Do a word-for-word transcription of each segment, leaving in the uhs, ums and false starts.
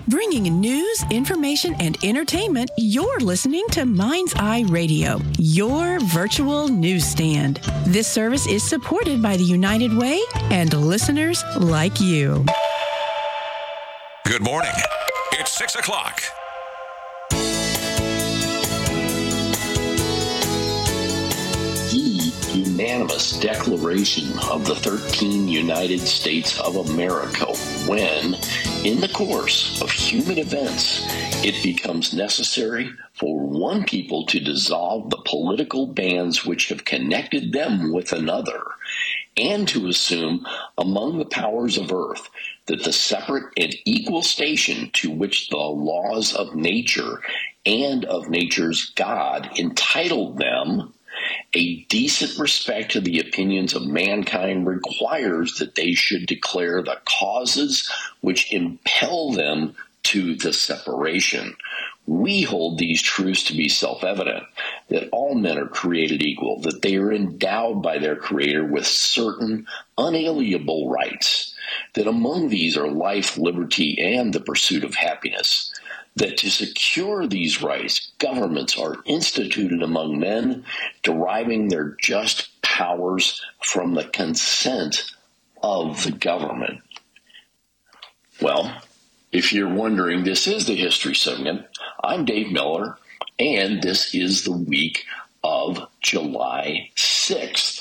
Bringing news, information, and entertainment, you're listening to Mind's Eye Radio, your virtual newsstand. This service is supported by the United Way and listeners like you. Good morning. It's six o'clock. The unanimous declaration of the thirteen United States of America when, in the course of human events, it becomes necessary for one people to dissolve the political bands which have connected them with another, and to assume among the powers of earth that the separate and equal station to which the laws of nature and of nature's God entitled them, a decent respect to the opinions of mankind requires that they should declare the causes which impel them to the separation. We hold these truths to be self-evident, that all men are created equal, that they are endowed by their Creator with certain unalienable rights, that among these are life, liberty, and the pursuit of happiness, that to secure these rights, governments are instituted among men, deriving their just powers from the consent of the government. Well, if you're wondering, this is the History Segment. I'm Dave Miller, and this is the week of July sixth.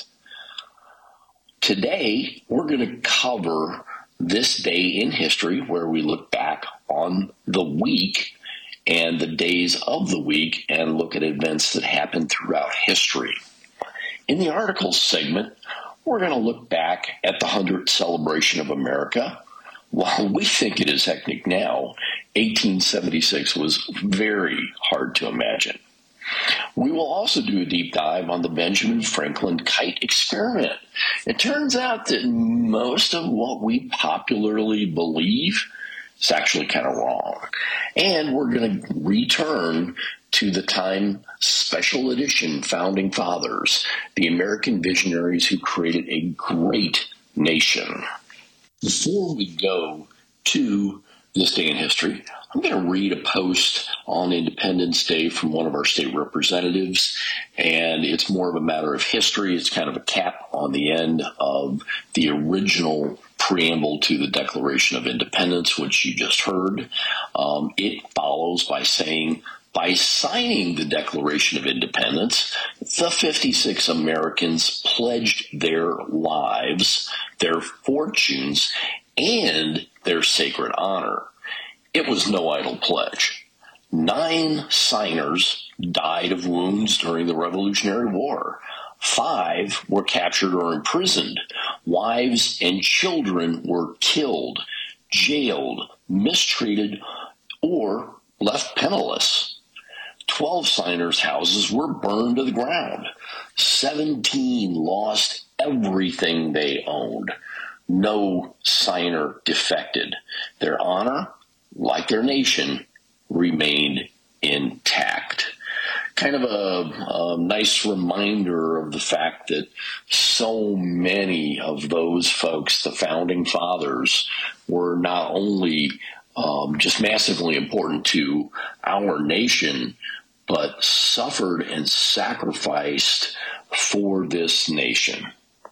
Today, we're going to cover this day in history where we look back on the week and the days of the week and look at events that happened throughout history. In the articles segment, we're going to look back at the hundredth celebration of America. While we think it is hectic now, eighteen seventy-six was very hard to imagine. We will also do a deep dive on the Benjamin Franklin kite experiment. It turns out that most of what we popularly believe is actually kind of wrong. And we're going to return to the Time Special Edition Founding Fathers, the American visionaries who created a great nation. Before we go to this day in history, I'm going to read a post on Independence Day from one of our state representatives, and it's more of a matter of history. It's kind of a cap on the end of the original preamble to the Declaration of Independence, which you just heard. Um, it follows by saying, by signing the Declaration of Independence, the fifty-six Americans pledged their lives, their fortunes, and their sacred honor. It was no idle pledge. Nine signers died of wounds during the Revolutionary War. Five were captured or imprisoned. Wives and children were killed, jailed, mistreated, or left penniless. Twelve signers' houses were burned to the ground. Seventeen lost everything they owned. No signer defected. Their honor, like their nation, remained intact. Kind of a, a nice reminder of the fact that so many of those folks, the founding fathers, were not only um, just massively important to our nation, but suffered and sacrificed for this nation.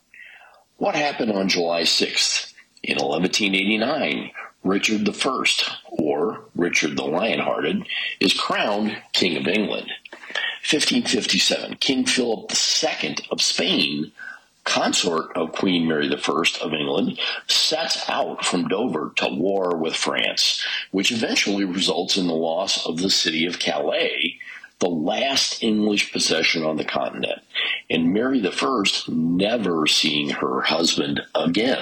What happened on July sixth? In eleven eighty-nine, Richard the First, or Richard the Lionhearted, is crowned King of England. fifteen fifty-seven, King Philip the Second of Spain, consort of Queen Mary the First of England, sets out from Dover to war with France, which eventually results in the loss of the city of Calais, the last English possession on the continent, and Mary the First never seeing her husband again.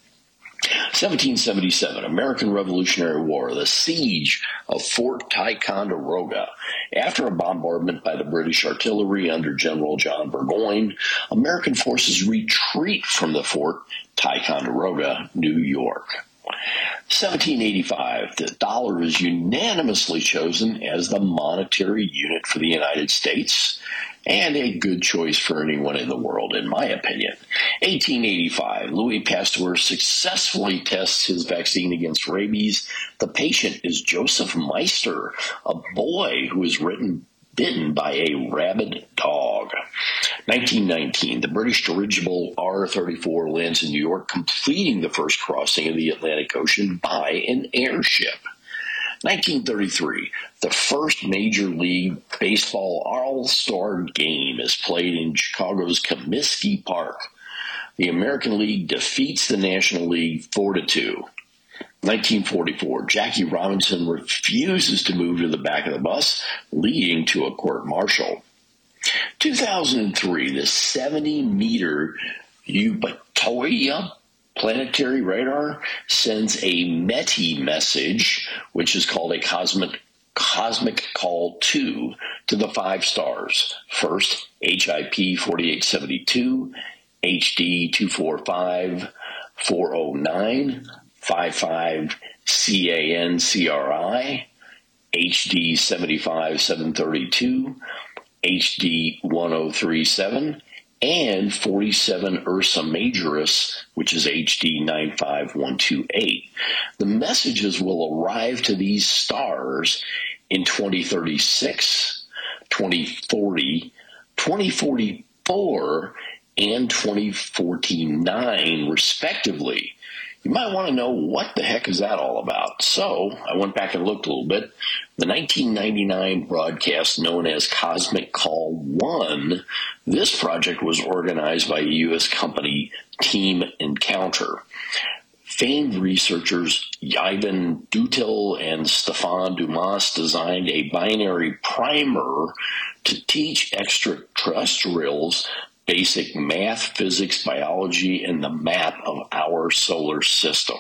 seventeen seventy-seven, American Revolutionary War, the siege of Fort Ticonderoga. After a bombardment by the British artillery under General John Burgoyne, American forces retreat from the fort, Ticonderoga, New York. seventeen eighty-five, the dollar is unanimously chosen as the monetary unit for the United States. and a good choice for anyone in the world, in my opinion. eighteen eighty-five, Louis Pasteur successfully tests his vaccine against rabies. The patient is Joseph Meister, a boy who is written bitten by a rabid dog. nineteen nineteen, the British dirigible R thirty-four lands in New York, completing the first crossing of the Atlantic Ocean by an airship. nineteen thirty-three, the first Major League Baseball All-Star game is played in Chicago's Comiskey Park. The American League defeats the National League four to two. nineteen forty-four, Jackie Robinson refuses to move to the back of the bus, leading to a court-martial. two thousand three, the seventy-meter Eupatoria planetary radar sends a METI message, which is called a cosmic cosmic call two, to the five stars. First, H I P forty-eight seventy-two, H D two forty-five, four oh nine, fifty-five C A N C R I, H D seventy-five seven thirty-two, H D ten thirty-seven, and forty-seven Ursa Majoris, which is H D nine five one two eight. The messages will arrive to these stars in twenty thirty-six, twenty forty, twenty forty-four, and twenty forty-nine, respectively. You might want to know what the heck is that all about. So I went back and looked a little bit. The nineteen ninety-nine broadcast known as Cosmic Call one, this project was organized by a U S company, Team Encounter. Famed researchers Ivan Dutil and Stefan Dumas designed a binary primer to teach extraterrestrials basic math, physics, biology, and the map of our solar system.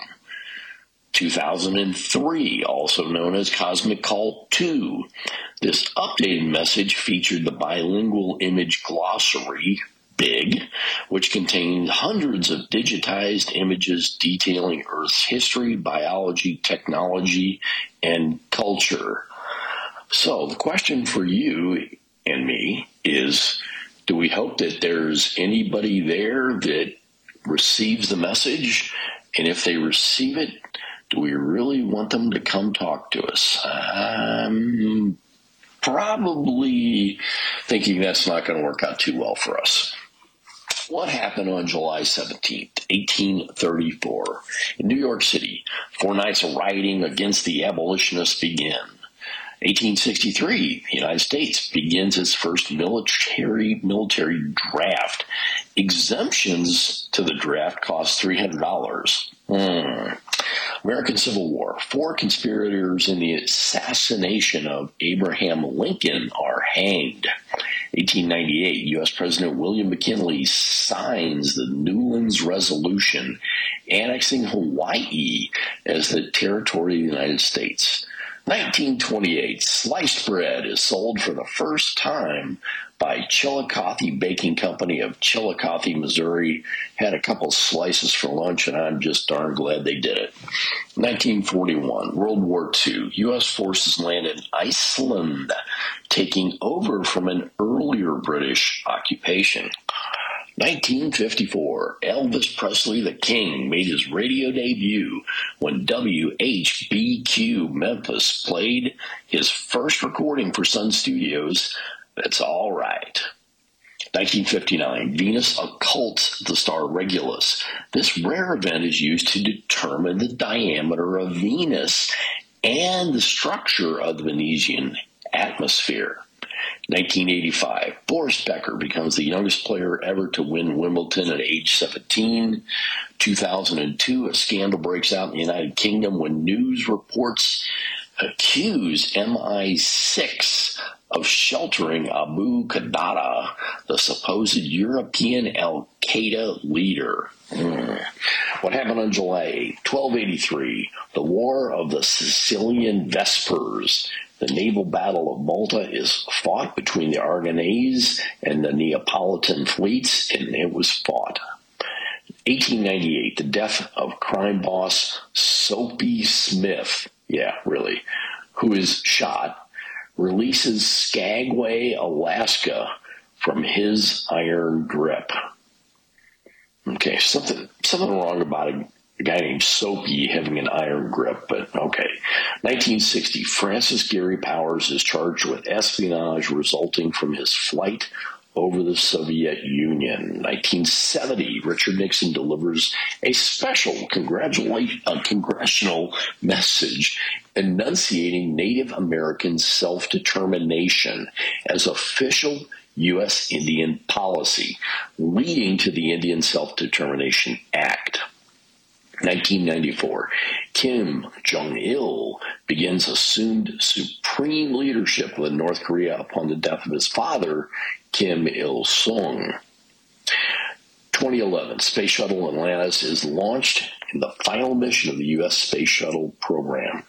two thousand three, also known as Cosmic Call two. This updated message featured the bilingual image glossary, BIG, which contained hundreds of digitized images detailing Earth's history, biology, technology, and culture. So the question for you and me is, do we hope that there's anybody there that receives the message? And if they receive it, do we really want them to come talk to us? I'm probably thinking that's not going to work out too well for us. What happened on July seventeenth, eighteen thirty-four? In New York City, four nights of rioting against the abolitionists begin. eighteen sixty-three, the United States begins its first military military draft. Exemptions to the draft cost three hundred dollars. Hmm. American Civil War. Four conspirators in the assassination of Abraham Lincoln are hanged. eighteen ninety-eight, U S President William McKinley signs the Newlands Resolution, annexing Hawaii as the territory of the United States. nineteen twenty-eight, sliced bread is sold for the first time by Chillicothe Baking Company of Chillicothe, Missouri. Had a couple slices for lunch, and I'm just darn glad they did it. nineteen forty-one, World War Two. U S forces land in Iceland, taking over from an earlier British occupation. nineteen fifty-four, Elvis Presley the King made his radio debut when W H B Q Memphis played his first recording for Sun Studios, That's All Right. nineteen fifty-nine, Venus occults the star Regulus. This rare event is used to determine the diameter of Venus and the structure of the Venusian atmosphere. nineteen eighty-five, Boris Becker becomes the youngest player ever to win Wimbledon at age seventeen. two thousand two, a scandal breaks out in the United Kingdom when news reports accuse M I six of sheltering Abu Qatada, the supposed European Al-Qaeda leader. Mm. What happened on July eighth, twelve eighty-three? The War of the Sicilian Vespers. The naval battle of Malta is fought between the Aragonese and the Neapolitan fleets, and it was fought. eighteen ninety-eight, the death of crime boss Soapy Smith, yeah, really, who is shot, releases Skagway, Alaska, from his iron grip. Okay, something something wrong about a, a guy named Soapy having an iron grip, but okay. nineteen sixty, Francis Gary Powers is charged with espionage resulting from his flight over the Soviet Union. nineteen seventy, Richard Nixon delivers a special congratulate, a congressional message enunciating Native American self-determination as official U S Indian policy, leading to the Indian Self-Determination Act. nineteen ninety-four, Kim Jong-il begins assumed supreme leadership of North Korea upon the death of his father, Kim Il-sung. twenty eleven, Space Shuttle Atlantis is launched in the final mission of the U S Space Shuttle program.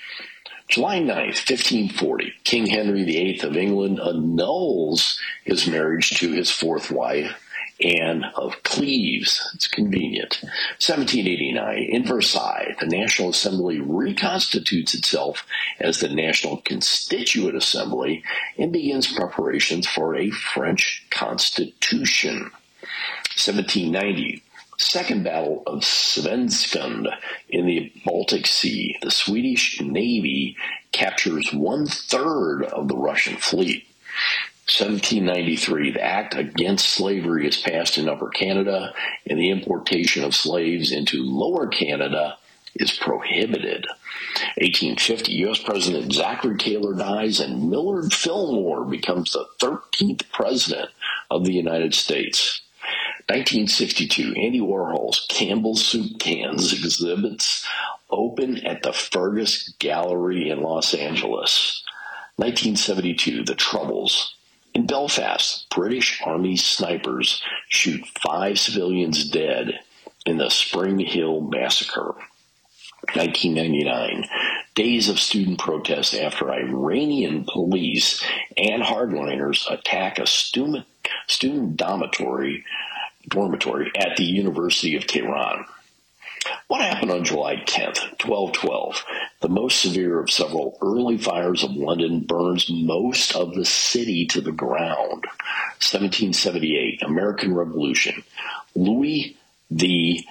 July ninth, fifteen forty, King Henry the Eighth of England annuls his marriage to his fourth wife, Anne of Cleves. It's convenient. seventeen eighty-nine, in Versailles, the National Assembly reconstitutes itself as the National Constituent Assembly and begins preparations for a French Constitution. seventeen ninety, Second Battle of Svenskund in the Baltic Sea. The Swedish Navy captures one-third of the Russian fleet. seventeen ninety-three, the Act Against Slavery is passed in Upper Canada, and the importation of slaves into Lower Canada is prohibited. eighteen fifty, U S President Zachary Taylor dies, and Millard Fillmore becomes the thirteenth President of the United States. nineteen sixty-two, Andy Warhol's Campbell's Soup Cans exhibits open at the Fergus Gallery in Los Angeles. nineteen seventy-two, The Troubles. In Belfast, British Army snipers shoot five civilians dead in the Spring Hill Massacre. nineteen ninety-nine, days of student protest after Iranian police and hardliners attack a student, student dormitory, dormitory at the University of Tehran. What happened on July tenth, twelve twelve? The most severe of several early fires of London burns most of the city to the ground. seventeen seventy-eight, American Revolution. Louis the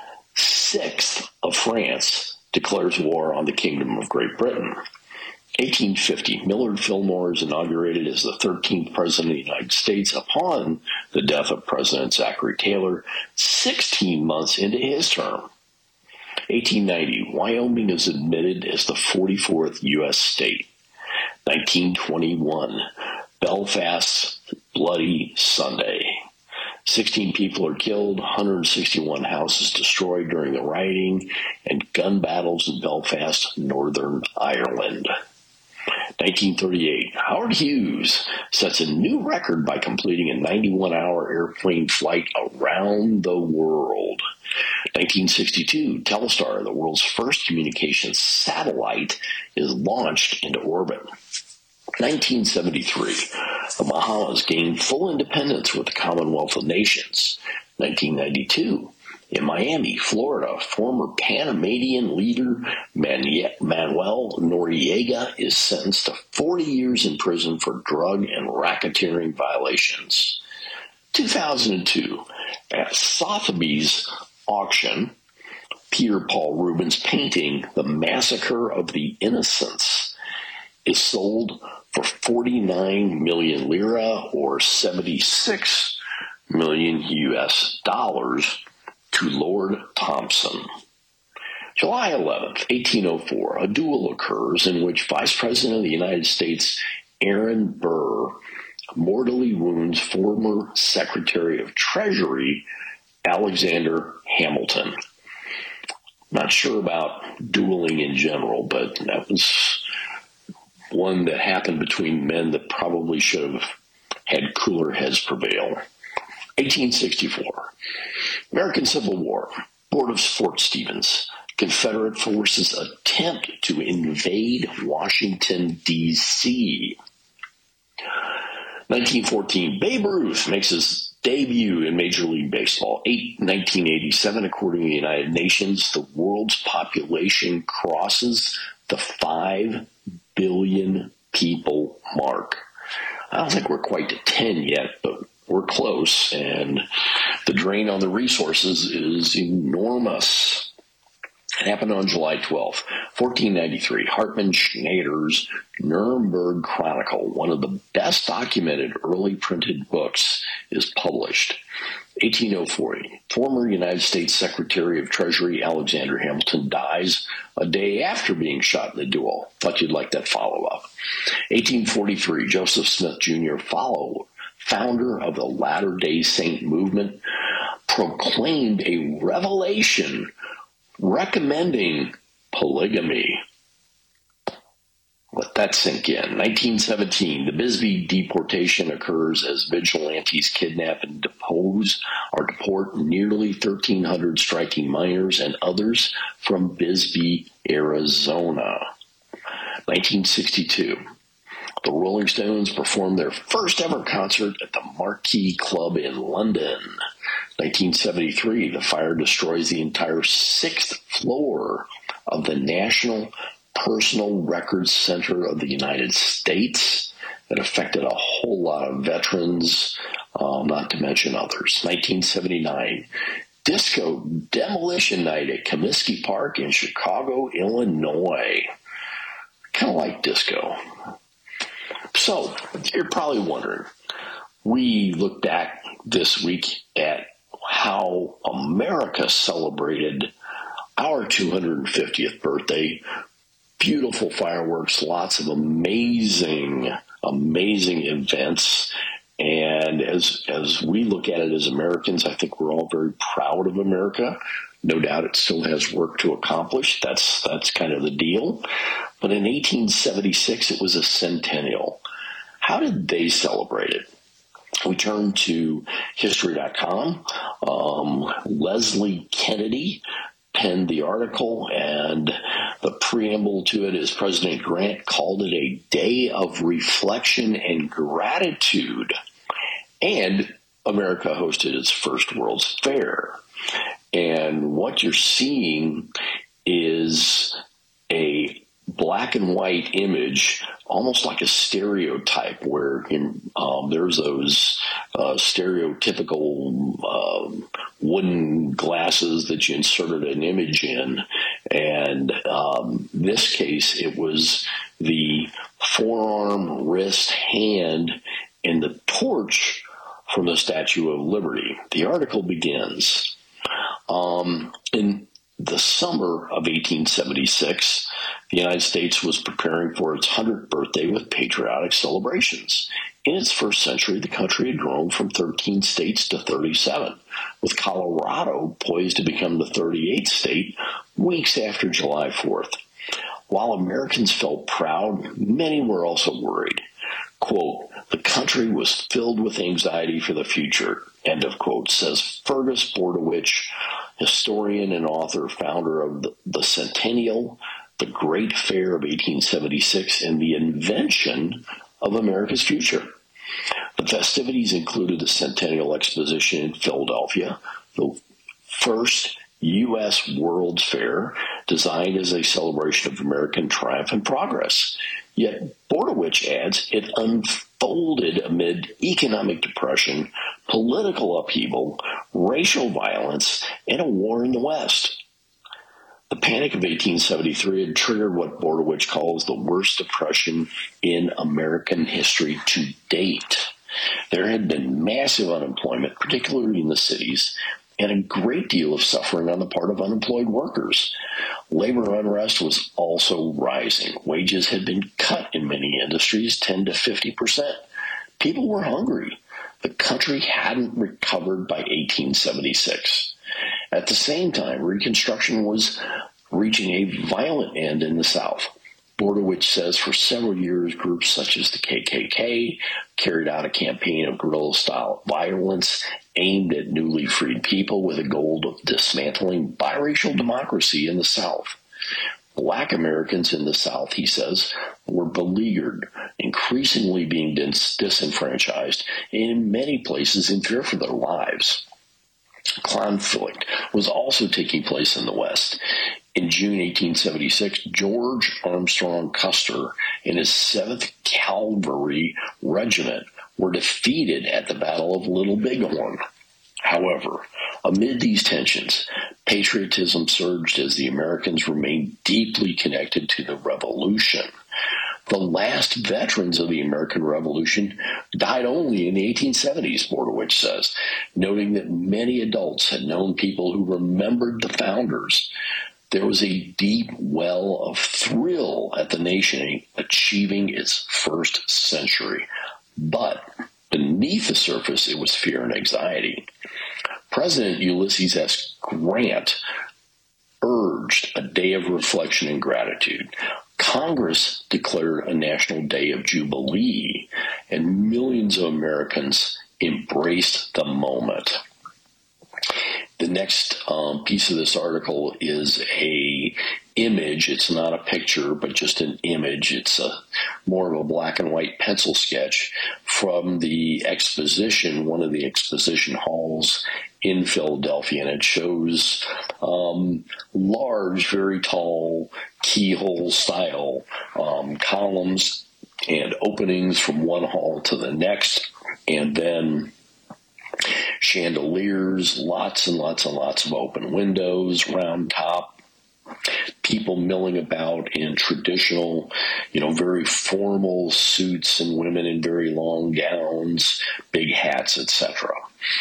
Sixth of France declares war on the Kingdom of Great Britain. eighteen fifty, Millard Fillmore is inaugurated as the thirteenth President of the United States upon the death of President Zachary Taylor, sixteen months into his term. eighteen ninety, Wyoming is admitted as the forty-fourth U S state. nineteen twenty-one, Belfast's Bloody Sunday. sixteen people are killed, one hundred sixty-one houses destroyed during the rioting and gun battles in Belfast, Northern Ireland. nineteen thirty-eight, Howard Hughes sets a new record by completing a ninety-one hour airplane flight around the world. nineteen sixty-two, Telstar, the world's first communications satellite, is launched into orbit. nineteen seventy-three, the Bahamas gained full independence with the Commonwealth of Nations. nineteen ninety-two, in Miami, Florida, former Panamanian leader Manuel Noriega is sentenced to forty years in prison for drug and racketeering violations. two thousand two, at Sotheby's auction, Peter Paul Rubens' painting, The Massacre of the Innocents, is sold for forty-nine million lira, or seventy-six million U S dollars, to Lord Thompson. July eleventh, eighteen oh four, a duel occurs in which Vice President of the United States Aaron Burr mortally wounds former Secretary of Treasury Alexander Hamilton. Not sure about dueling in general, but that was one that happened between men that probably should have had cooler heads prevail. eighteen sixty-four, American Civil War, Board of Fort Stevens. Confederate forces attempt to invade Washington, D C nineteen fourteen, Babe Ruth makes his debut in Major League Baseball. nineteen eighty-seven, according to the United Nations, the world's population crosses the five billion people mark. I don't think we're quite to ten yet, but we're close, and the drain on the resources is enormous. It happened on July twelfth, fourteen ninety-three. Hartmann Schneider's Nuremberg Chronicle, one of the best documented early printed books, is published. eighteen oh four, former United States Secretary of Treasury Alexander Hamilton dies a day after being shot in a duel. Thought you'd like that follow-up. eighteen forty-three, Joseph Smith Junior, follow, founder of the Latter-day Saint movement, proclaimed a revelation recommending polygamy. Let that sink in. nineteen seventeen, the Bisbee deportation occurs as vigilantes kidnap and depose or deport nearly thirteen hundred striking miners and others from Bisbee, Arizona. nineteen sixty-two, the Rolling Stones perform their first ever concert at the Marquee Club in London. nineteen seventy-three, the fire destroys the entire sixth floor of the National Personal Records Center of the United States. That affected a whole lot of veterans, um, not to mention others. nineteen seventy-nine, disco demolition night at Comiskey Park in Chicago, Illinois. Kind of like disco. So, you're probably wondering, we look back this week at how America celebrated our two hundred fiftieth birthday. Beautiful fireworks, lots of amazing, amazing events. And as as we look at it as Americans, I think we're all very proud of America. No doubt it still has work to accomplish. That's that's kind of the deal. But in eighteen seventy-six, it was a centennial. How did they celebrate it? We turn to history dot com. Um, Leslie Kennedy penned the article, and the preamble to it is President Grant called it a day of reflection and gratitude, and America hosted its first World's Fair. And what you're seeing is a black and white image, almost like a stereotype, where in, um, there's those uh, stereotypical um, wooden glasses that you inserted an image in. And um, this case, it was the forearm, wrist, hand, and the torch from the Statue of Liberty. The article begins. Um, in the summer of eighteen seventy-six, the United States was preparing for its hundredth birthday with patriotic celebrations. In its first century, the country had grown from thirteen states to thirty-seven, with Colorado poised to become the thirty-eighth state weeks after July fourth. While Americans felt proud, many were also worried. Quote, the country was filled with anxiety for the future, end of quote, says Fergus Bordewich, historian and author, founder of the, the Centennial, the Great Fair of eighteen seventy-six, and the invention of America's future. The festivities included the Centennial Exposition in Philadelphia, the first U S World's Fair, designed as a celebration of American triumph and progress. Yet Bordewich adds it unfolded amid economic depression, political upheaval, racial violence, and a war in the West. The Panic of eighteen seventy-three had triggered what Bordewich calls the worst depression in American history to date. There had been massive unemployment, particularly in the cities, and a great deal of suffering on the part of unemployed workers. Labor unrest was also rising. Wages had been cut in many industries, ten to fifty percent. People were hungry. The country hadn't recovered by eighteen seventy-six. At the same time, Reconstruction was reaching a violent end in the South. Bordewich says for several years, groups such as the K K K carried out a campaign of guerrilla-style violence aimed at newly freed people with a goal of dismantling biracial democracy in the South. Black Americans in the South, he says, were beleaguered, increasingly being dis- disenfranchised, and in many places in fear for their lives. Conflict was also taking place in the West. In June eighteen seventy-six, George Armstrong Custer and his seventh Cavalry Regiment were defeated at the Battle of Little Bighorn. However, amid these tensions, patriotism surged as the Americans remained deeply connected to the Revolution. The last veterans of the American Revolution died only in the eighteen seventies, Bordowich says, noting that many adults had known people who remembered the founders. There was a deep well of thrill at the nation achieving its first century. But beneath the surface, it was fear and anxiety. President Ulysses S. Grant urged a day of reflection and gratitude. Congress declared a national day of jubilee, and millions of Americans embraced the moment. The next um, piece of this article is a image. It's not a picture, but just an image. It's a more of a black and white pencil sketch from the exposition, one of the exposition halls in Philadelphia, and it shows um, large, very tall, keyhole-style um, columns and openings from one hall to the next, and then chandeliers, lots and lots and lots of open windows, round top, people milling about in traditional, you know, very formal suits and women in very long gowns, big hats, et cetera.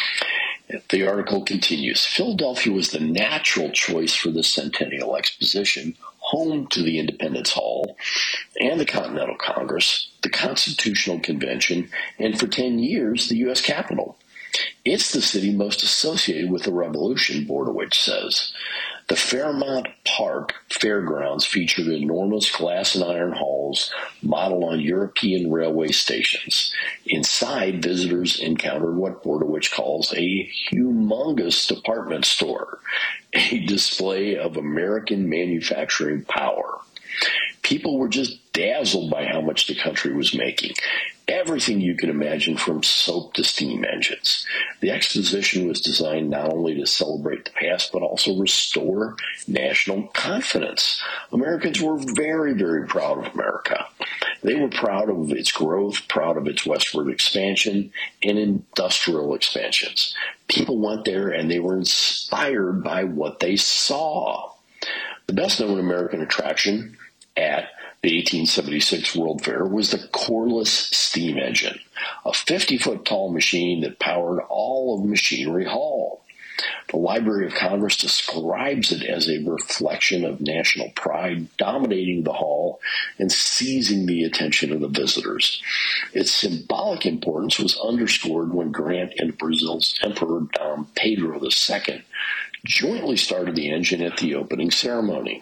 The article continues. Philadelphia was the natural choice for the Centennial Exposition, home to the Independence Hall and the Continental Congress, the Constitutional Convention, and for ten years, the U S Capitol. It's the city most associated with the Revolution, Bordowich says. The Fairmount Park Fairgrounds featured enormous glass and iron halls modeled on European railway stations. Inside, visitors encountered what Bordowich calls a humongous department store, a display of American manufacturing power. People were just dazzled by how much the country was making. Everything you can imagine, from soap to steam engines. The exposition was designed not only to celebrate the past, but also restore national confidence. Americans were very, very proud of America. They were proud of its growth, proud of its westward expansion and industrial expansions. People went there and they were inspired by what they saw. The best known American attraction at the eighteen seventy-six World Fair was the Corliss steam engine, a fifty-foot tall machine that powered all of Machinery Hall. The Library of Congress describes it as a reflection of national pride, dominating the hall and seizing the attention of the visitors. Its symbolic importance was underscored when Grant and Brazil's Emperor Dom Pedro the Second jointly started the engine at the opening ceremony.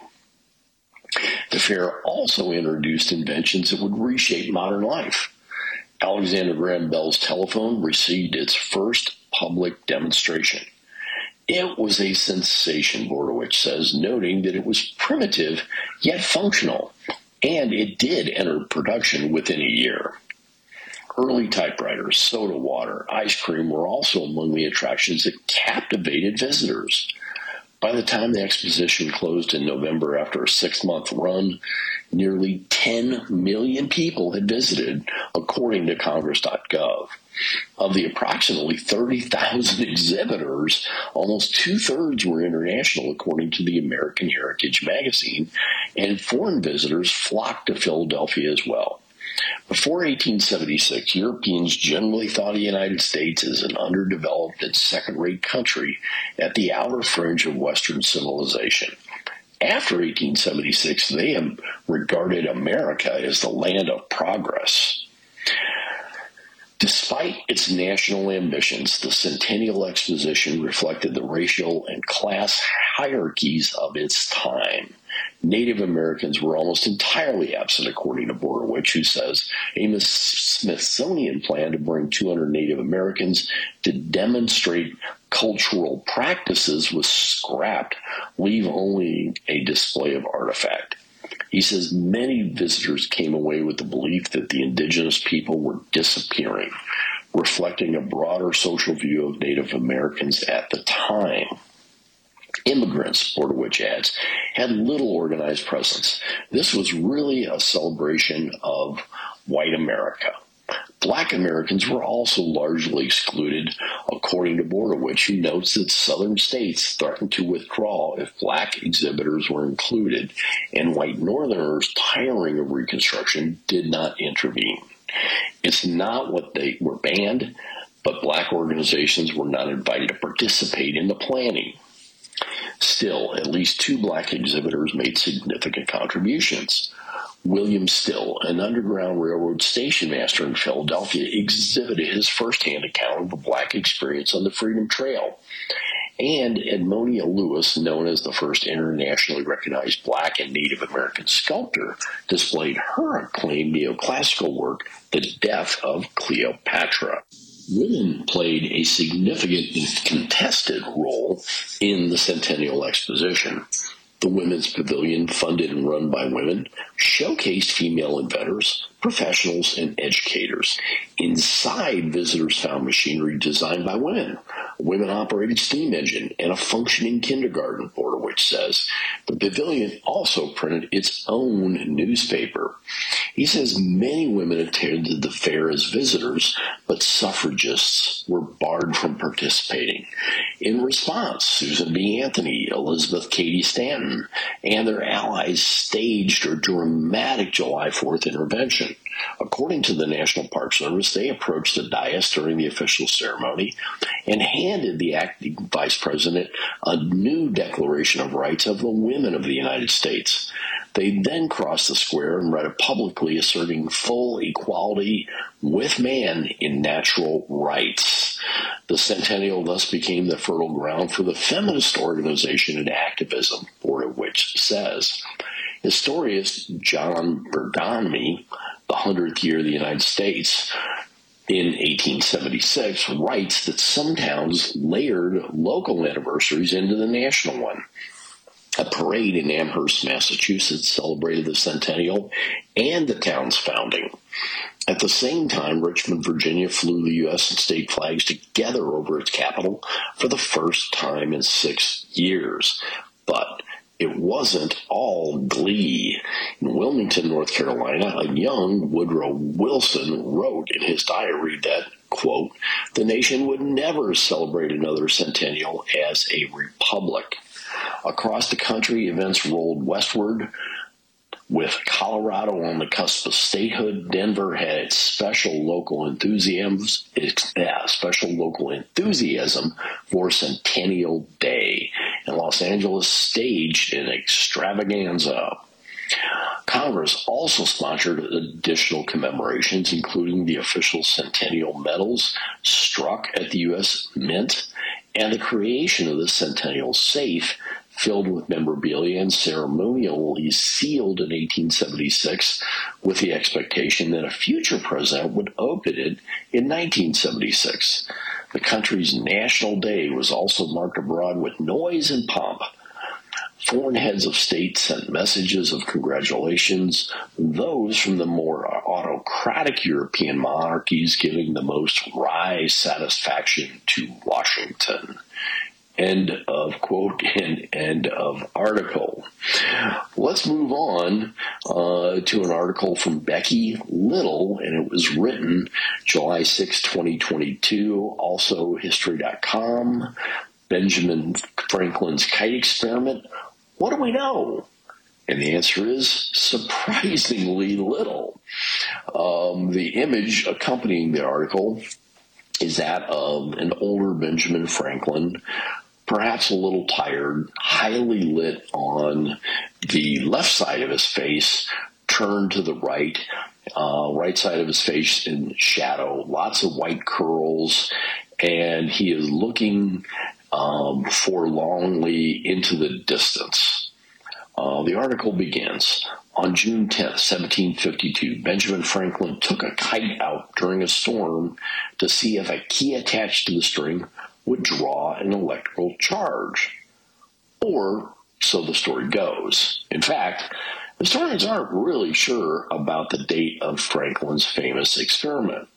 The fair also introduced inventions that would reshape modern life. Alexander Graham Bell's telephone received its first public demonstration. It was a sensation, Bordowich says, noting that it was primitive yet functional, and it did enter production within a year. Early typewriters, soda water, ice cream were also among the attractions that captivated visitors. By the time the exposition closed in November after a six-month run, nearly ten million people had visited, according to Congress dot gov. Of the approximately thirty thousand exhibitors, almost two-thirds were international, according to the American Heritage magazine, and foreign visitors flocked to Philadelphia as well. Before eighteen seventy-six, Europeans generally thought of the United States as an underdeveloped and second-rate country at the outer fringe of Western civilization. After eighteen seventy-six, they regarded America as the land of progress. Despite its national ambitions, the Centennial Exposition reflected the racial and class hierarchies of its time. Native Americans were almost entirely absent, according to Bordowich, who says a Smithsonian plan to bring two hundred Native Americans to demonstrate cultural practices was scrapped, leaving only a display of artifact. He says many visitors came away with the belief that the indigenous people were disappearing, reflecting a broader social view of Native Americans at the time. Immigrants, Bordowich adds, had little organized presence. This was really a celebration of white America. Black Americans were also largely excluded, according to Bordowich, who notes that southern states threatened to withdraw if black exhibitors were included, and white Northerners, tiring of Reconstruction, did not intervene. It's not what they were banned, but black organizations were not invited to participate in the planning. Still, at least two black exhibitors made significant contributions. William Still, an Underground Railroad station master in Philadelphia, exhibited his firsthand account of the black experience on the Freedom Trail. And Edmonia Lewis, known as the first internationally recognized black and Native American sculptor, displayed her acclaimed neoclassical work, The Death of Cleopatra. Women played a significant and contested role in the Centennial Exposition. The Women's Pavilion, funded and run by women, showcased female inventors, professionals, and educators. Inside, visitors found machinery designed by women, a women-operated steam engine, and a functioning kindergarten, Bordowich says. The pavilion also printed its own newspaper. He says many women attended the fair as visitors, but suffragists were barred from participating. In response, Susan B. Anthony, Elizabeth Cady Stanton, and their allies staged a dramatic July fourth intervention. According to the National Park Service, they approached the dais during the official ceremony and handed the acting vice president a new Declaration of Rights of the Women of the United States. They then crossed the square and read it publicly, asserting full equality with man in natural rights. The Centennial thus became the fertile ground for the feminist organization and activism, Bordowich says. Historian John Bergami, the hundredth year of the United States, in eighteen seventy-six, writes that some towns layered local anniversaries into the national one. A parade in Amherst, Massachusetts celebrated the centennial and the town's founding. At the same time, Richmond, Virginia flew the U S and state flags together over its capital for the first time in six years. But it wasn't all glee. In Wilmington, North Carolina, a young Woodrow Wilson wrote in his diary that, quote, the nation would never celebrate another centennial as a republic. Across the country, events rolled westward. With Colorado on the cusp of statehood, Denver had its special local enthusiasm, its, yeah, special local enthusiasm for Centennial Day, and Los Angeles staged an extravaganza. Congress also sponsored additional commemorations, including the official Centennial medals struck at the U S Mint and the creation of the Centennial Safe, filled with memorabilia and ceremonially sealed in eighteen seventy-six with the expectation that a future president would open it in nineteen seventy-six. The country's national day was also marked abroad with noise and pomp. Foreign heads of state sent messages of congratulations, those from the more autocratic European monarchies giving the most wry satisfaction to Washington. End of quote and end of article. Let's move on uh, to an article from Becky Little, and it was written July sixth, twenty twenty-two, also history dot com. Benjamin Franklin's kite experiment. What do we know? And the answer is surprisingly little. Um, the image accompanying the article is that of an older Benjamin Franklin, perhaps a little tired, highly lit on the left side of his face, turned to the right, uh, right side of his face in shadow, lots of white curls, and he is looking um, forlornly into the distance. Uh, the article begins. On June tenth, seventeen fifty-two, Benjamin Franklin took a kite out during a storm to see if a key attached to the string would draw an electrical charge. Or so the story goes. In fact, historians aren't really sure about the date of Franklin's famous experiment.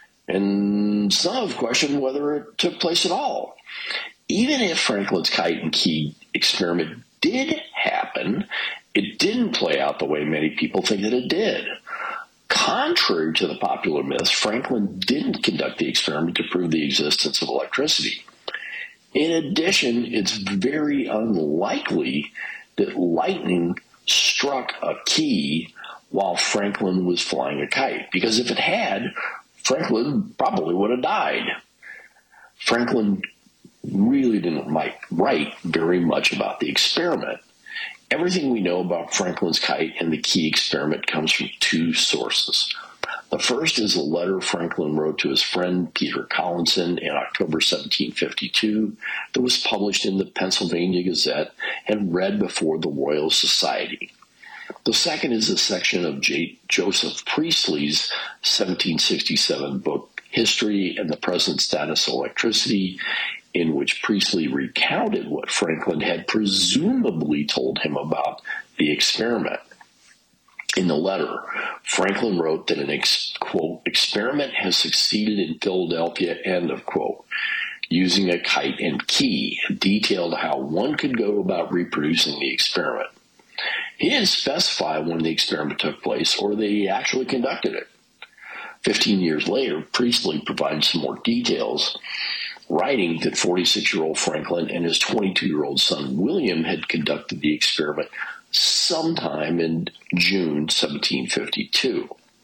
And some have questioned whether it took place at all. Even if Franklin's kite and key experiment did happen, it didn't play out the way many people think that it did. Contrary to the popular myths, Franklin didn't conduct the experiment to prove the existence of electricity. In addition, it's very unlikely that lightning struck a key while Franklin was flying a kite, because if it had, Franklin probably would have died. Franklin really didn't write very much about the experiment. Everything we know about Franklin's kite and the key experiment comes from two sources. The first is a letter Franklin wrote to his friend Peter Collinson in October seventeen fifty-two that was published in the Pennsylvania Gazette and read before the Royal Society. The second is a section of J- Joseph Priestley's seventeen sixty-seven book, History and the Present Status of Electricity, in which Priestley recounted what Franklin had presumably told him about the experiment. In the letter, Franklin wrote that an, ex- quote, experiment has succeeded in Philadelphia, end of quote, using a kite and key, detailed how one could go about reproducing the experiment. He didn't specify when the experiment took place or that he actually conducted it. Fifteen years later, Priestley provided some more details, writing that forty-six-year-old Franklin and his twenty-two-year-old son William had conducted the experiment sometime in June seventeen fifty-two.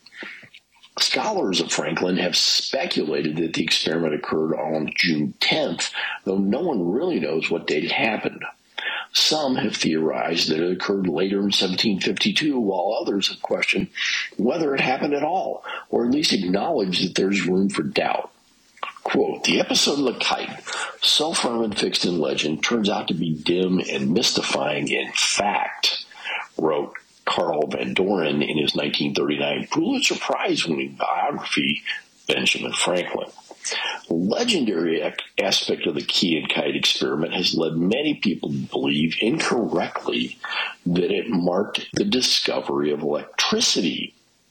Scholars of Franklin have speculated that the experiment occurred on June tenth, though no one really knows what date it happened. Some have theorized that it occurred later in seventeen fifty-two, while others have questioned whether it happened at all, or at least acknowledged that there's room for doubt. Quote, the episode of the kite, so firm and fixed in legend, turns out to be dim and mystifying in fact, wrote Carl Van Doren in his nineteen thirty-nine Pulitzer Prize-winning biography, Benjamin Franklin. The legendary aspect of the key and kite experiment has led many people to believe incorrectly that it marked the discovery of electricity.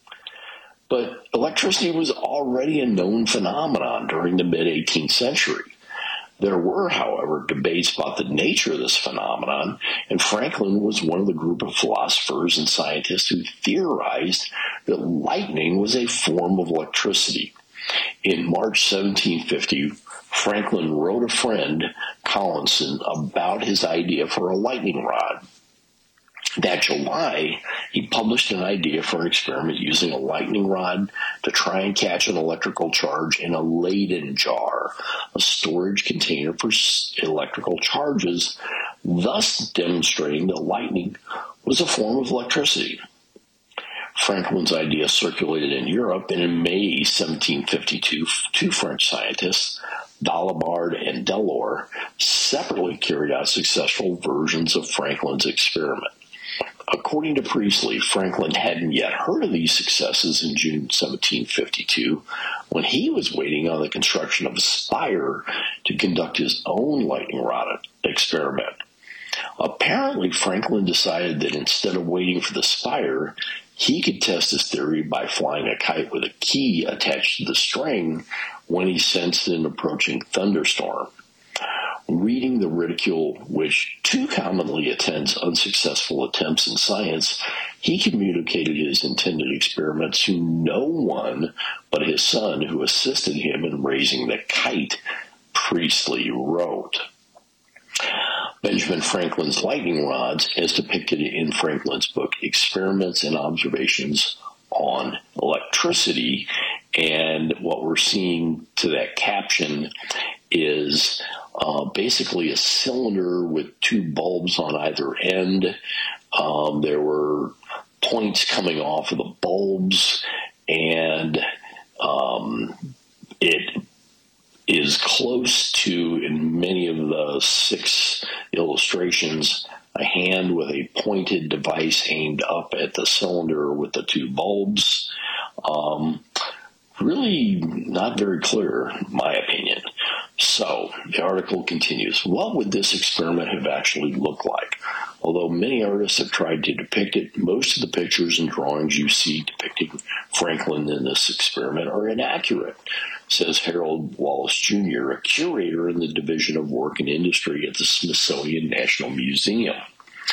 But electricity was already a known phenomenon during the mid-eighteenth century. There were, however, debates about the nature of this phenomenon, and Franklin was one of the group of philosophers and scientists who theorized that lightning was a form of electricity. In March seventeen fifty, Franklin wrote a friend, Collinson, about his idea for a lightning rod. That July, he published an idea for an experiment using a lightning rod to try and catch an electrical charge in a Leyden jar, a storage container for electrical charges, thus demonstrating that lightning was a form of electricity. Franklin's idea circulated in Europe, and in May seventeen fifty-two, two French scientists, Dalibard and Delors, separately carried out successful versions of Franklin's experiment. According to Priestley, Franklin hadn't yet heard of these successes in June seventeen fifty-two, when he was waiting on the construction of a spire to conduct his own lightning rod experiment. Apparently, Franklin decided that instead of waiting for the spire, he could test his theory by flying a kite with a key attached to the string when he sensed an approaching thunderstorm. Reading the ridicule which too commonly attends unsuccessful attempts in science, he communicated his intended experiment to no one but his son, who assisted him in raising the kite, Priestley wrote. Benjamin Franklin's lightning rods, as depicted in Franklin's book Experiments and Observations on Electricity, and what we're seeing to that caption is uh, basically a cylinder with two bulbs on either end. Um, there were points coming off of the bulbs, and um, it is close to, in many of the six illustrations, a hand with a pointed device aimed up at the cylinder with the two bulbs. Um, really not very clear, in my opinion. So the article continues. What would this experiment have actually looked like? Although many artists have tried to depict it, most of the pictures and drawings you see depicting Franklin in this experiment are inaccurate, says Harold Wallace Junior, a curator in the Division of Work and Industry at the Smithsonian National Museum.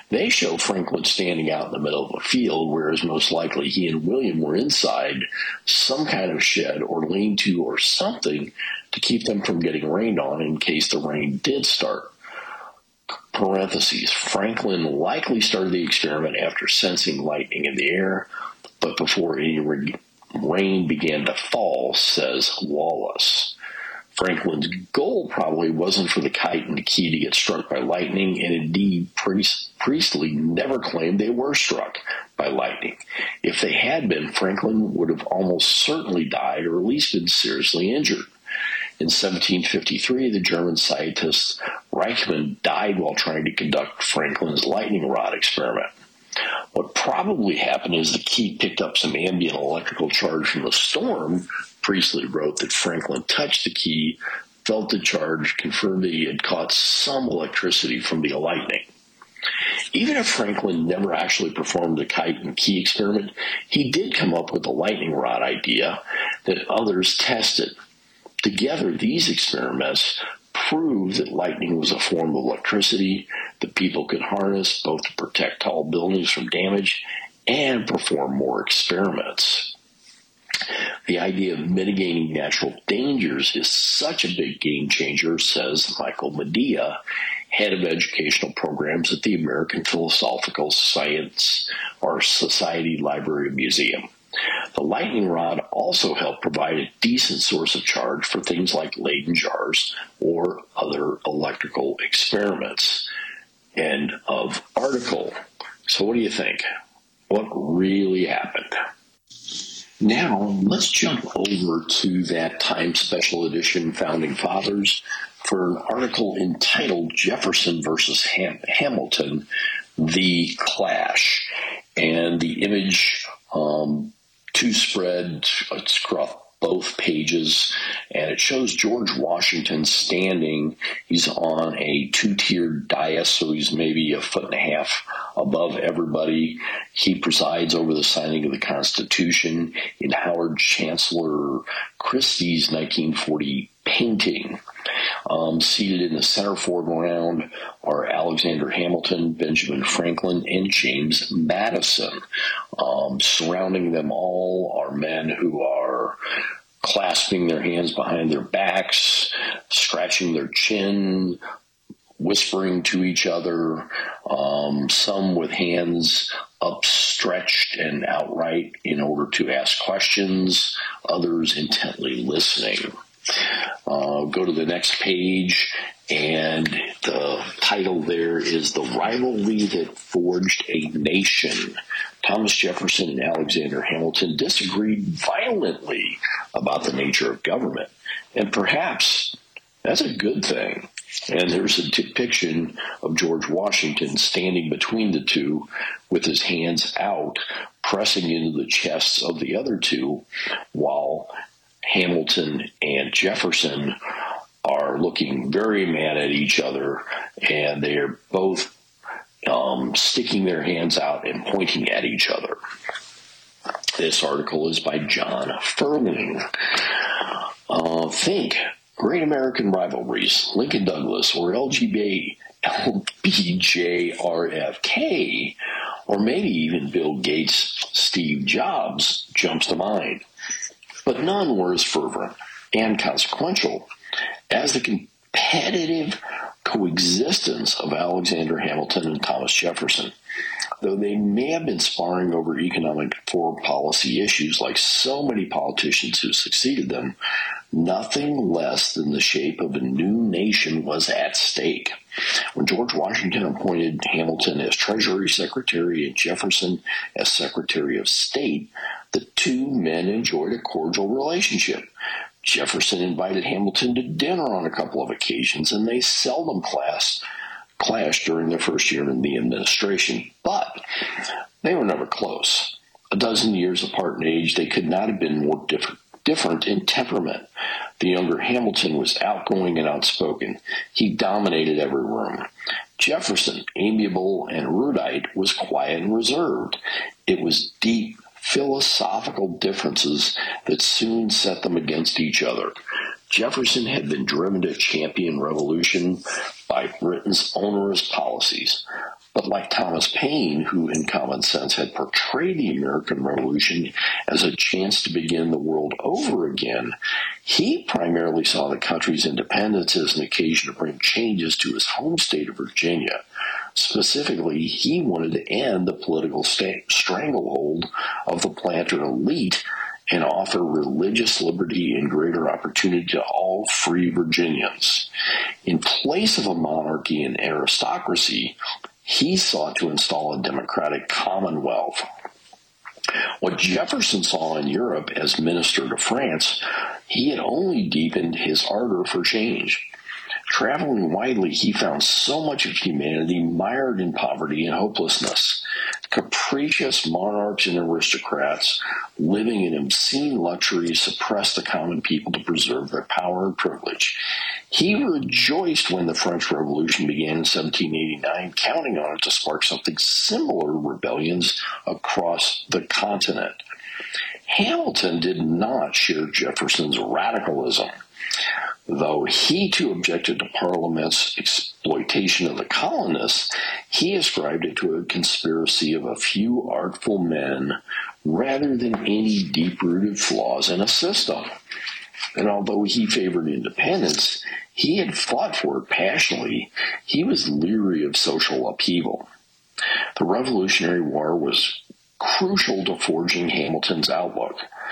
They show Franklin standing out in the middle of a field, whereas most likely he and William were inside some kind of shed or lean-to or something to keep them from getting rained on in case the rain did start. Parentheses, Franklin likely started the experiment after sensing lightning in the air, but before any rain began to fall, says Wallace. Franklin's goal probably wasn't for the kite and the key to get struck by lightning, and indeed Priest, Priestley never claimed they were struck by lightning. If they had been, Franklin would have almost certainly died or at least been seriously injured. In seventeen fifty-three, the German scientist Reichmann died while trying to conduct Franklin's lightning rod experiment. What probably happened is the key picked up some ambient electrical charge from the storm. Priestley wrote that Franklin touched the key, felt the charge, confirmed that he had caught some electricity from the lightning. Even if Franklin never actually performed the kite and key experiment, he did come up with the lightning rod idea that others tested. Together, these experiments proved that lightning was a form of electricity that people could harness both to protect tall buildings from damage and perform more experiments. The idea of mitigating natural dangers is such a big game changer, says Michael Medea, head of educational programs at the American Philosophical Science or Society Library and Museum. The lightning rod also helped provide a decent source of charge for things like Leyden jars or other electrical experiments. End of article. So what do you think? What really happened? Now, let's jump over to that Time Special Edition Founding Fathers for an article entitled Jefferson versus Ham- Hamilton, The Clash. And the image, um, two spread, it's across both pages, and it shows George Washington standing. He's on a two-tiered dais, so he's maybe a foot and a half above everybody. He presides over the signing of the Constitution in Howard Chancellor Christie's nineteen forty painting. Um, seated in the center foreground are Alexander Hamilton, Benjamin Franklin, and James Madison. Um, surrounding them all are men who are clasping their hands behind their backs, scratching their chin, whispering to each other, um, some with hands upstretched and outright in order to ask questions, others intently listening. Uh, go to the next page, and the title there is The Rivalry That Forged a Nation. Thomas Jefferson and Alexander Hamilton disagreed violently about the nature of government, and perhaps that's a good thing. And there's a depiction of George Washington standing between the two with his hands out, pressing into the chests of the other two, while Hamilton and Jefferson are looking very mad at each other, and they're both um, sticking their hands out and pointing at each other. This article is by John Furling. Uh, think Great American Rivalries, Lincoln Douglas, or L B J R F K, or maybe even Bill Gates, Steve Jobs jumps to mind. But none were as fervent and consequential as the competitive coexistence of Alexander Hamilton and Thomas Jefferson. Though they may have been sparring over economic and foreign policy issues like so many politicians who succeeded them, nothing less than the shape of a new nation was at stake. When George Washington appointed Hamilton as Treasury Secretary and Jefferson as Secretary of State, the two men enjoyed a cordial relationship. Jefferson invited Hamilton to dinner on a couple of occasions, and they seldom clashed, clashed during their first year in the administration. But they were never close. A dozen years apart in age, they could not have been more different. different in temperament. The younger Hamilton was outgoing and outspoken. He dominated every room. Jefferson, amiable and erudite, was quiet and reserved. It was deep philosophical differences that soon set them against each other. Jefferson had been driven to champion revolution by Britain's onerous policies, But like Thomas Paine, who in Common Sense had portrayed the American Revolution as a chance to begin the world over again, he primarily saw the country's independence as an occasion to bring changes to his home state of Virginia. Specifically, he wanted to end the political sta- stranglehold of the planter elite and offer religious liberty and greater opportunity to all free Virginians. In place of a monarchy and aristocracy, he sought to install a democratic commonwealth. What Jefferson saw in Europe as minister to France, he had only deepened his ardor for change. Traveling widely, he found so much of humanity mired in poverty and hopelessness. Capricious monarchs and aristocrats living in obscene luxury suppressed the common people to preserve their power and privilege. He rejoiced when the French Revolution began in seventeen eighty-nine, counting on it to spark something similar rebellions across the continent. Hamilton did not share Jefferson's radicalism. Though he too objected to Parliament's exploitation of the colonists, he ascribed it to a conspiracy of a few artful men rather than any deep-rooted flaws in a system. And although he favored independence, he had fought for it passionately. He was leery of social upheaval. The Revolutionary War was crucial to forging Hamilton's outlook.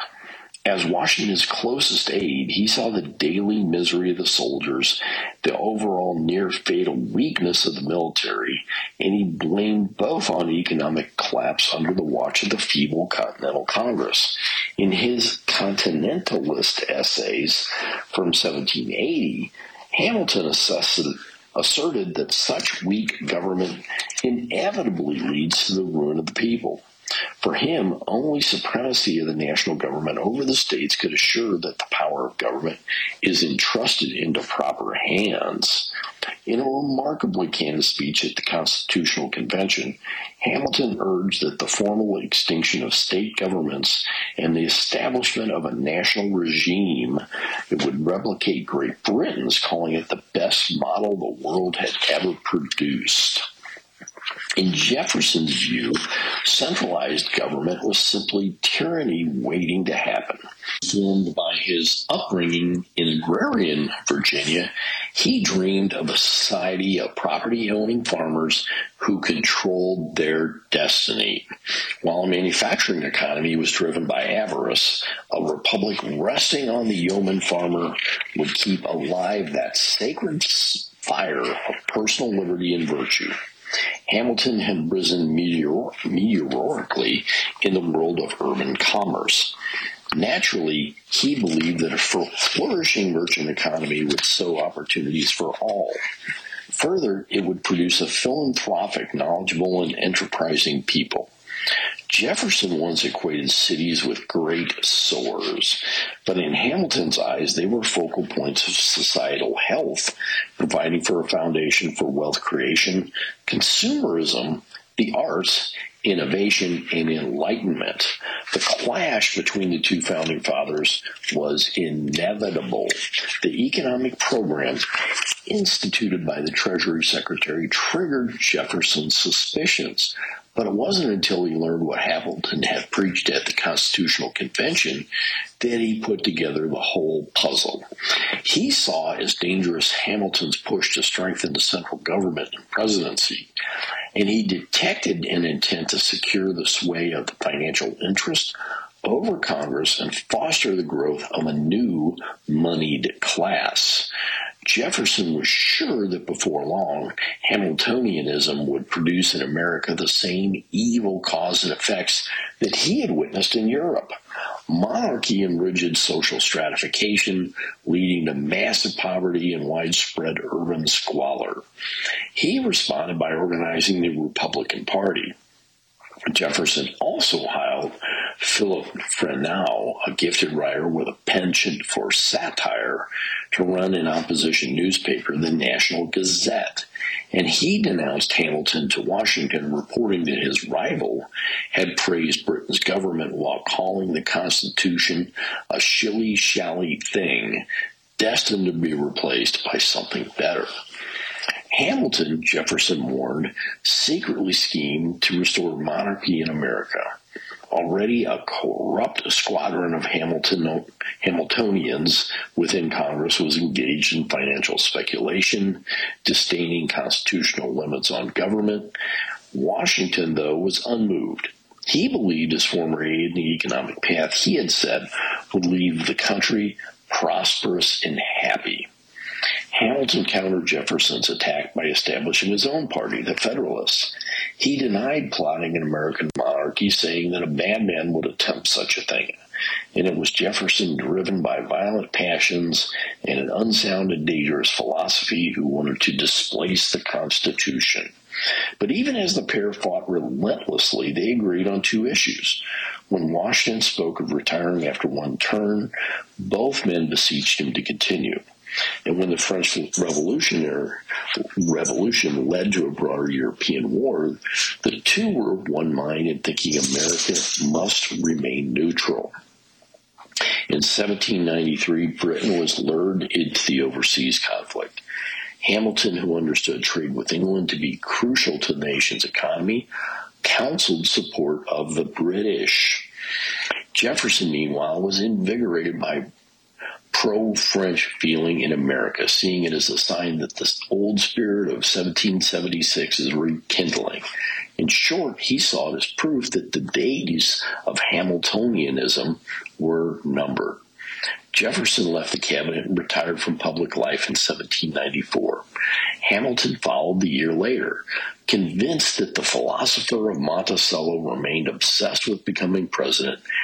As Washington's closest aide, he saw the daily misery of the soldiers, the overall near-fatal weakness of the military, and he blamed both on economic collapse under the watch of the feeble Continental Congress. In his Continentalist essays from seventeen eighty, Hamilton assessed, asserted that such weak government inevitably leads to the ruin of the people. For him, only supremacy of the national government over the states could assure that the power of government is entrusted into proper hands. In a remarkably candid speech at the Constitutional Convention, Hamilton urged that the formal extinction of state governments and the establishment of a national regime that would replicate Great Britain's, calling it the best model the world had ever produced. In Jefferson's view, centralized government was simply tyranny waiting to happen. Informed by his upbringing in agrarian Virginia, he dreamed of a society of property-owning farmers who controlled their destiny. While a manufacturing economy was driven by avarice, a republic resting on the yeoman farmer would keep alive that sacred fire of personal liberty and virtue. Hamilton had risen meteor- meteorically in the world of urban commerce. Naturally, he believed that a flourishing merchant economy would sow opportunities for all. Further, it would produce a philanthropic, knowledgeable, and enterprising people. Jefferson once equated cities with great sores, but in Hamilton's eyes, they were focal points of societal health, providing for a foundation for wealth creation, consumerism, the arts, innovation, and enlightenment. The clash between the two founding fathers was inevitable. The economic program instituted by the Treasury Secretary triggered Jefferson's suspicions. But it wasn't until he learned what Hamilton had preached at the Constitutional Convention that he put together the whole puzzle. He saw as dangerous Hamilton's push to strengthen the central government and presidency, and he detected an intent to secure the sway of the financial interest over Congress and foster the growth of a new moneyed class. Jefferson was sure that before long, Hamiltonianism would produce in America the same evil cause and effects that he had witnessed in Europe. Monarchy and rigid social stratification, leading to massive poverty and widespread urban squalor. He responded by organizing the Republican Party. Jefferson also hired Philip Freneau, a gifted writer with a penchant for satire, to run an opposition newspaper, the National Gazette, and he denounced Hamilton to Washington, reporting that his rival had praised Britain's government while calling the Constitution a shilly-shally thing, destined to be replaced by something better. Hamilton, Jefferson warned, secretly schemed to restore monarchy in America. Already a corrupt squadron of Hamilton, Hamiltonians within Congress was engaged in financial speculation, disdaining constitutional limits on government. Washington, though, was unmoved. He believed his former aide in the economic path he had set would leave the country prosperous and happy. Hamilton countered Jefferson's attack by establishing his own party, the Federalists. He denied plotting an American monarchy, saying that a bad man would attempt such a thing. And it was Jefferson, driven by violent passions and an unsound and dangerous philosophy, who wanted to displace the Constitution. But even as the pair fought relentlessly, they agreed on two issues. When Washington spoke of retiring after one term, both men beseeched him to continue. And when the French Revolutionary Revolution led to a broader European war, the two were of one mind in thinking America must remain neutral. In seventeen ninety-three, Britain was lured into the overseas conflict. Hamilton, who understood trade with England to be crucial to the nation's economy, counseled support of the British. Jefferson, meanwhile, was invigorated by pro-French feeling in America, seeing it as a sign that the old spirit of seventeen seventy-six is rekindling. In short, he saw it as proof that the days of Hamiltonianism were numbered. Jefferson left the cabinet and retired from public life in seventeen ninety-four. Hamilton followed the year later, convinced that the philosopher of Monticello remained obsessed with becoming president